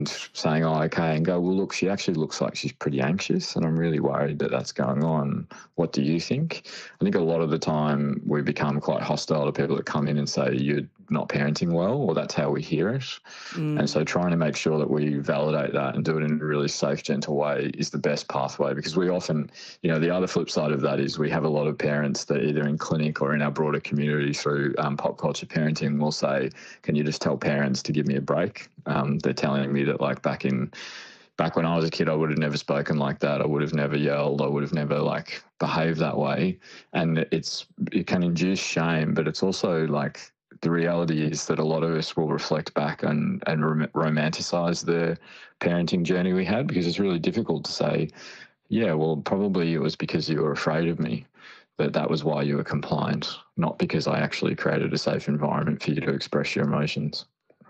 saying, oh, okay, and go, well, look, she actually looks like she's pretty anxious and I'm really worried that that's going on. What do you think? I think a lot of the time we become quite hostile to people that come in and say, you're not parenting well, or that's how we hear it. And so trying to make sure that we validate that and do it in a really safe, gentle way is the best pathway, because we often, the other flip side of that is we have a lot of parents that either in clinic or in our broader community through pop culture parenting will say, can you just tell parents to give me a break? They're telling me that back when I was a kid, I would have never spoken like that. I would have never yelled. I would have never behaved that way. And it can induce shame, but it's also the reality is that a lot of us will reflect back and romanticize the parenting journey we had, because it's really difficult to say, yeah, well, probably it was because you were afraid of me, that was why you were compliant, not because I actually created a safe environment for you to express your emotions.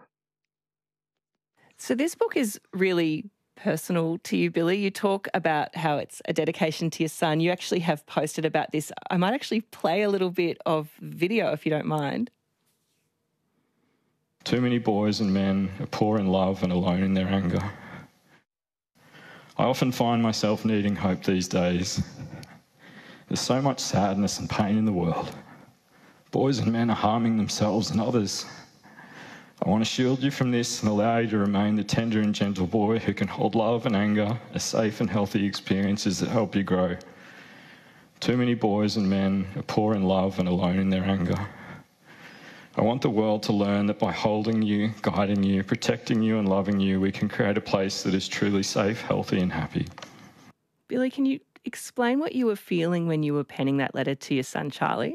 So this book is really personal to you, Billy. You talk about how it's a dedication to your son. You actually have posted about this. I might actually play a little bit of video if you don't mind. Too many boys and men are poor in love and alone in their anger. I often find myself needing hope these days. There's so much sadness and pain in the world. Boys and men are harming themselves and others. I want to shield you from this and allow you to remain the tender and gentle boy who can hold love and anger as safe and healthy experiences that help you grow. Too many boys and men are poor in love and alone in their anger. I want the world to learn that by holding you, guiding you, protecting you and loving you, we can create a place that is truly safe, healthy and happy. Billy, can you explain what you were feeling when you were penning that letter to your son, Charlie?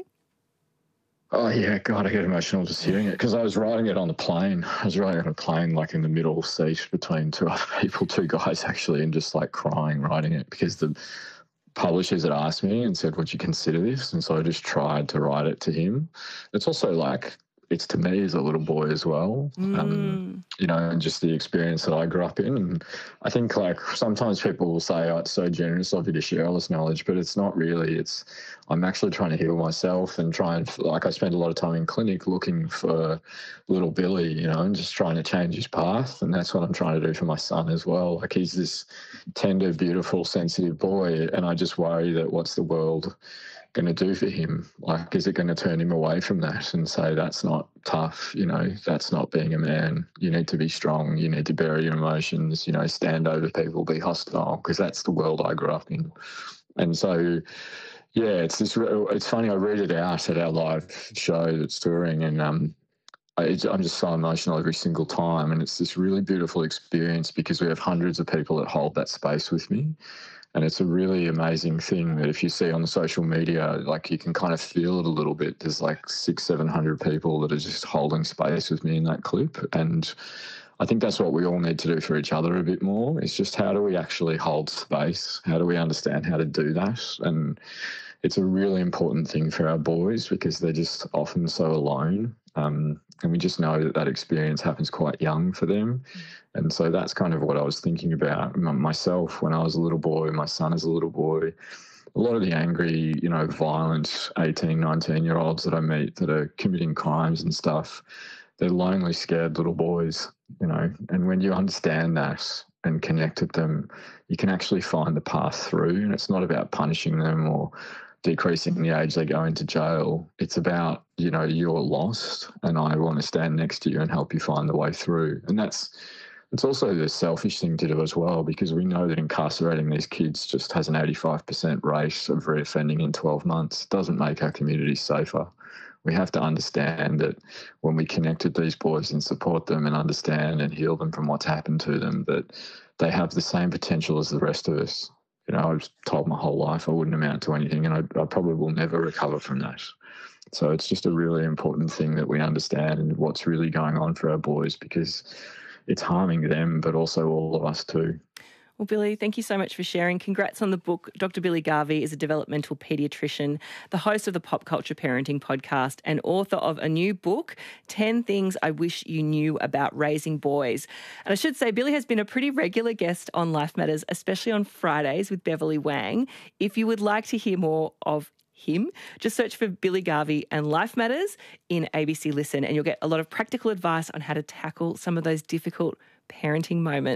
Oh, yeah, God, I get emotional just hearing it, because I was writing it on a plane. I was writing it on a plane, in the middle seat between two other people, two guys actually, and just crying writing it, because the publishers had asked me and said, would you consider this? And so I just tried to write it to him. It's also it's to me as a little boy as well, and just the experience that I grew up in. And I think sometimes people will say, oh, it's so generous of you to share all this knowledge, but it's not really. I'm actually trying to heal myself and I spend a lot of time in clinic looking for little Billy, and just trying to change his path. And that's what I'm trying to do for my son as well. He's this tender, beautiful, sensitive boy, and I just worry that what's the world going to do for him? Is it going to turn him away from that and say, that's not tough, that's not being a man. You need to be strong. You need to bury your emotions, stand over people, be hostile, because that's the world I grew up in. And so, yeah, it's funny. I read it out at our live show that's touring, and I'm just so emotional every single time. And it's this really beautiful experience because we have hundreds of people that hold that space with me. And it's a really amazing thing that if you see on the social media, you can kind of feel it a little bit. There's 600-700 people that are just holding space with me in that clip. And I think that's what we all need to do for each other a bit more. It's just, how do we actually hold space? How do we understand how to do that? And it's a really important thing for our boys because they're just often so alone. And we just know that experience happens quite young for them. And so that's kind of what I was thinking about myself when I was a little boy, my son is a little boy. A lot of the angry, violent 18, 19-year-olds that I meet that are committing crimes and stuff, they're lonely, scared little boys, and when you understand that and connect with them, you can actually find the path through. And it's not about punishing them or decreasing the age they go into jail. It's about, you're lost and I want to stand next to you and help you find the way through. And it's also the selfish thing to do as well, because we know that incarcerating these kids just has an 85% rate of reoffending in 12 months. It doesn't make our communities safer. We have to understand that when we connect with these boys and support them and understand and heal them from what's happened to them, that they have the same potential as the rest of us. I was told my whole life I wouldn't amount to anything, and I probably will never recover from that. So it's just a really important thing that we understand what's really going on for our boys, because it's harming them, but also all of us too. Well, Billy, thank you so much for sharing. Congrats on the book. Dr. Billy Garvey is a developmental paediatrician, the host of the Pop Culture Parenting podcast, and author of a new book, 10 Things I Wish You Knew About Raising Boys. And I should say, Billy has been a pretty regular guest on Life Matters, especially on Fridays with Beverly Wang. If you would like to hear more of him, just search for Billy Garvey and Life Matters in ABC Listen, and you'll get a lot of practical advice on how to tackle some of those difficult parenting moment.